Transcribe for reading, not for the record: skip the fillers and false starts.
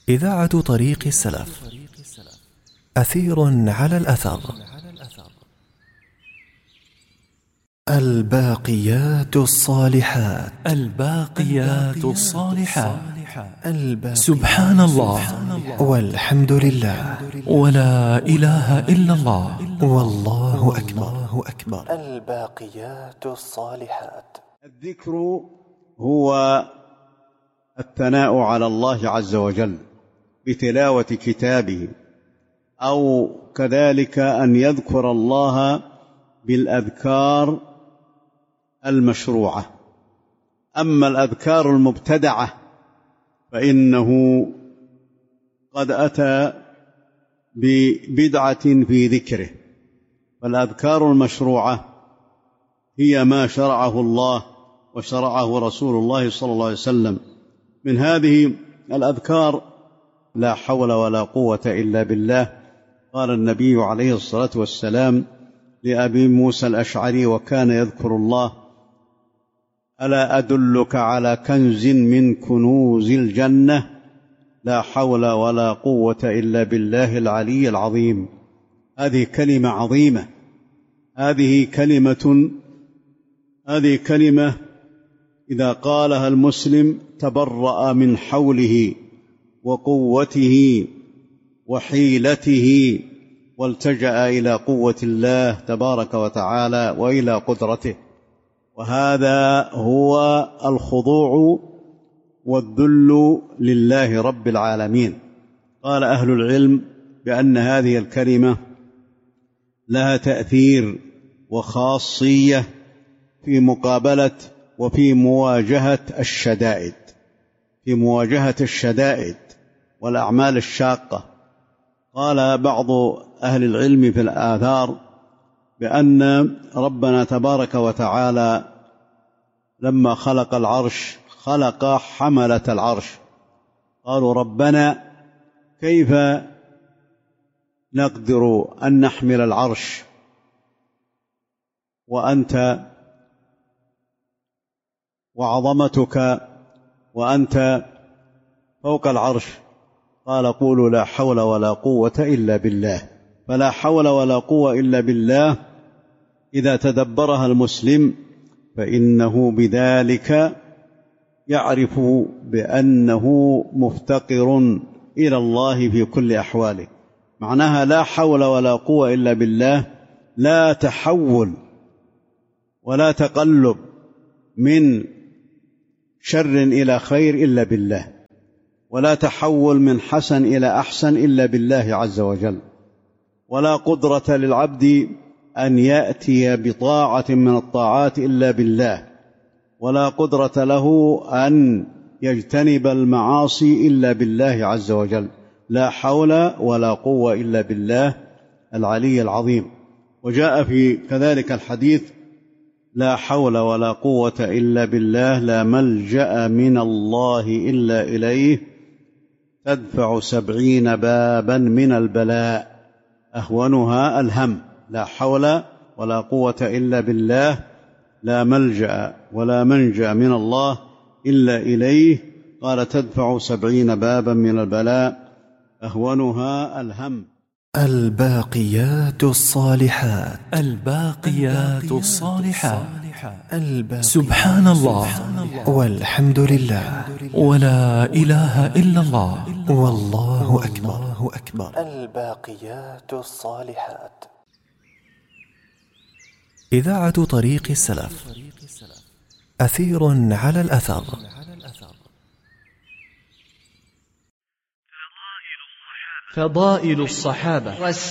إذاعة طريق السلف. أثير على الأثر. الباقيات الصالحات. الباقيات الصالحات. سبحان الله والحمد لله ولا إله إلا الله والله أكبر. الباقيات الصالحات. الذكر هو الثناء على الله عز وجل بتلاوة كتابه، أو كذلك أن يذكر الله بالأذكار المشروعة. أما الأذكار المبتدعة فإنه قد أتى ببدعة في ذكره، فالأذكار المشروعة هي ما شرعه الله وشرعه رسول الله صلى الله عليه وسلم. من هذه الأذكار لا حول ولا قوة إلا بالله. قال النبي عليه الصلاة والسلام لأبي موسى الأشعري وكان يذكر الله: ألا أدلك على كنز من كنوز الجنة؟ لا حول ولا قوة إلا بالله العلي العظيم. هذه كلمة عظيمة، هذه كلمة إذا قالها المسلم تبرأ من حوله وقوته وحيلته، والتجأ إلى قوة الله تبارك وتعالى وإلى قدرته. وهذا هو الخضوع والذل لله رب العالمين. قال أهل العلم بأن هذه الكلمة لها تأثير وخاصية في مقابلة وفي مواجهة الشدائد والأعمال الشاقة. قال بعض أهل العلم في الآثار بأن ربنا تبارك وتعالى لما خلق العرش خلق حملة العرش. قالوا: ربنا كيف نقدر أن نحمل العرش وأنت وعظمتك وأنت فوق العرش؟ قال: قولوا لا حول ولا قوة إلا بالله. فلا حول ولا قوة إلا بالله إذا تدبرها المسلم فإنه بذلك يعرف بأنه مفتقر إلى الله في كل أحواله. معناها لا حول ولا قوة إلا بالله، لا تحول ولا تقلب من شر إلى خير إلا بالله، ولا تحول من حسن إلى أحسن إلا بالله عز وجل، ولا قدرة للعبد أن يأتي بطاعة من الطاعات إلا بالله، ولا قدرة له أن يجتنب المعاصي إلا بالله عز وجل. لا حول ولا قوة إلا بالله العلي العظيم. وجاء في كذلك الحديث: لا حول ولا قوة إلا بالله، لا ملجأ من الله إلا إليه، تدفع 70 بابا من البلاء أهونها الهم. لا حول ولا قوة إلا بالله، لا ملجأ ولا منجأ من الله إلا إليه، قال: تدفع 70 بابا من البلاء أهونها الهم. الباقيات الصالحات. الباقيات الصالحات. سبحان الله والحمد لله ولا إله إلا الله والله أكبر. الباقيات الصالحات. إذاعة طريق السلف. أثير على الأثر. فضائل الصحابة